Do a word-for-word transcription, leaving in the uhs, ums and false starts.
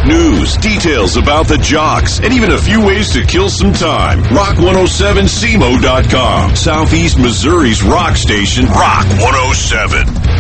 news, details about the jocks, and even a few ways to kill some time. Rock one oh seven C M O dot com. Southeast Missouri's rock station, Rock one oh seven.